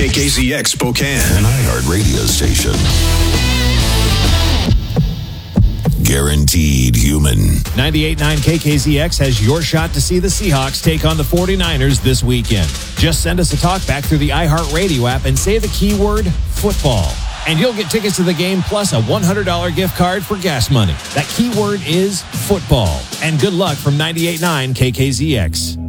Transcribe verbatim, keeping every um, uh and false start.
K K Z X Spokane, an iHeart radio station. Guaranteed human. ninety-eight point nine K K Z X has your shot to see the Seahawks take on the forty-niners this weekend. Just send us a talkback through the iHeart Radio app and say the keyword football. And you'll get tickets to the game plus a one hundred dollars gift card for gas money. That keyword is football. And good luck from ninety-eight point nine K K Z X.